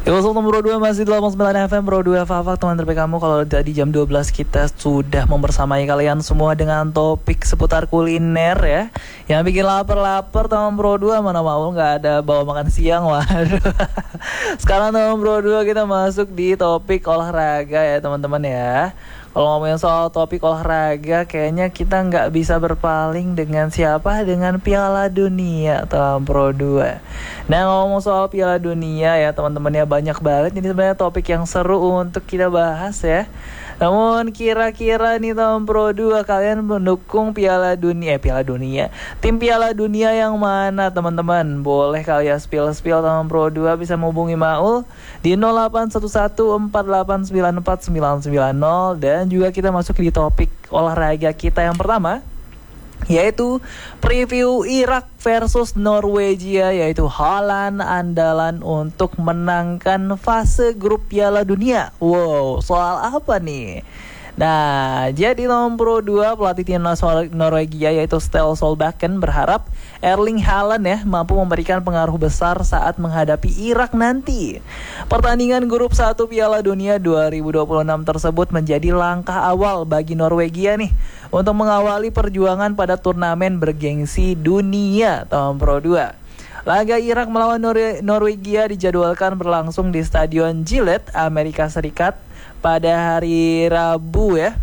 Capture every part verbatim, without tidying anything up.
Yo, selamat Bro dua masih di delapan puluh sembilan F M Bro dua Fafak teman terbaik kamu. Kalau tadi jam dua belas kita sudah membersamai kalian semua dengan topik seputar kuliner ya, yang bikin lapar-lapar teman Bro dua. Mana mau nggak ada bawa makan siang. Waduh. Sekarang teman Bro dua kita masuk di topik olahraga ya teman-teman ya. Kalau ngomongin soal topik olahraga, kayaknya kita nggak bisa berpaling dengan siapa? Dengan Piala Dunia, teman Pro dua. Nah, ngomong soal Piala Dunia ya teman-teman ya, banyak banget ini sebenarnya topik yang seru untuk kita bahas ya. Namun kira-kira nih teman Pro dua, kalian mendukung Piala Dunia, eh, Piala Dunia, tim Piala Dunia yang mana teman-teman? Boleh kalian spill-spill teman Pro dua, bisa menghubungi Maul di nol delapan satu satu empat delapan sembilan empat sembilan sembilan nol. Dan juga kita masuk di topik olahraga kita yang pertama, yaitu preview Irak versus Norwegia, yaitu Haaland andalan untuk menangkan fase grup Piala Dunia. Wow, soal apa nih? Nah, jadi nomor dua pelatih timnas Norwegia yaitu Ståle Solbakken berharap Erling Haaland ya mampu memberikan pengaruh besar saat menghadapi Irak nanti. Pertandingan grup satu Piala Dunia dua ribu dua puluh enam tersebut menjadi langkah awal bagi Norwegia nih untuk mengawali perjuangan pada turnamen bergengsi dunia tahun Pro dua. Laga Irak melawan Nor- Norwegia dijadwalkan berlangsung di Stadion Gillette, Amerika Serikat pada hari Rabu ya,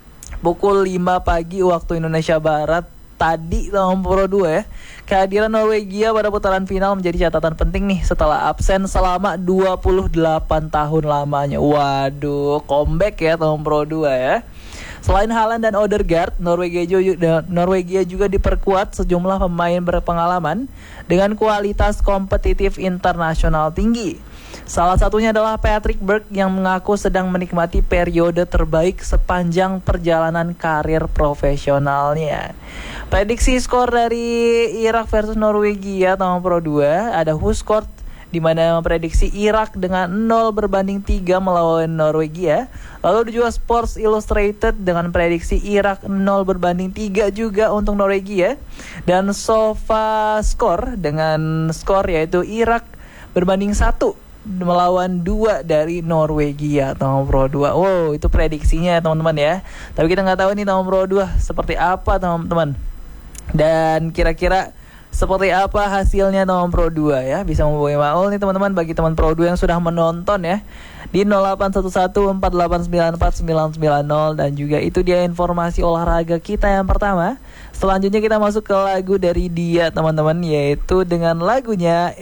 pukul lima pagi waktu Indonesia Barat tadi tahun Pro dua ya. Kehadiran Norwegia pada putaran final menjadi catatan penting nih setelah absen selama dua puluh delapan tahun lamanya. Waduh, comeback ya tahun Pro dua ya. Selain Haaland dan Odegaard, Norwegia juga, Norwegia juga diperkuat sejumlah pemain berpengalaman dengan kualitas kompetitif internasional tinggi. Salah satunya adalah Patrick Berg yang mengaku sedang menikmati periode terbaik sepanjang perjalanan karir profesionalnya. Prediksi skor dari Irak versus Norwegia tahun Pro dua ada WhoScored, di mana memprediksi Irak dengan nol berbanding tiga melawan Norwegia. Lalu juga Sports Illustrated dengan prediksi Irak nol berbanding tiga juga untuk Norwegia. Dan SofaScore dengan skor yaitu Irak berbanding satu melawan dua dari Norwegia tahun Pro dua. Wow, itu prediksinya teman-teman ya. Tapi kita nggak tahu nih tahun Pro dua seperti apa teman-teman. Dan kira-kira seperti apa hasilnya tahun Pro dua ya. Bisa menghubungi Maul nih teman-teman bagi teman Pro dua yang sudah menonton ya, di nol delapan satu satu empat delapan sembilan empat sembilan sembilan nol. Dan juga itu dia informasi olahraga kita yang pertama. Selanjutnya kita masuk ke lagu dari dia teman-teman, yaitu dengan lagunya